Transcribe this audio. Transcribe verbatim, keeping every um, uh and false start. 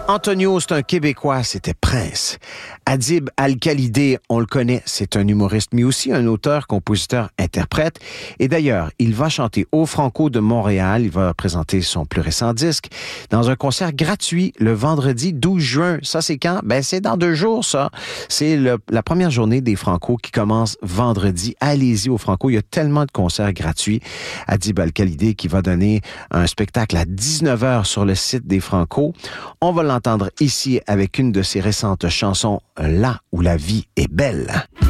Antonio, c'est un Québécois, c'était Prince. Adib Al-Khalidé, on le connaît, c'est un humoriste, mais aussi un auteur, compositeur, interprète. Et d'ailleurs, il va chanter au Franco de Montréal. Il va présenter son plus récent disque dans un concert gratuit le vendredi douze juin. Ça, c'est quand? Ben, c'est dans deux jours, ça. C'est le, la première journée des Franco qui commence vendredi. Allez-y au Franco. Il y a tellement de concerts gratuits. Adib Al-Khalidé qui va donner un spectacle à dix-neuf heures sur le site des Franco. On va l'entendre ici avec une de ses récentes chansons, Là où la vie est belle.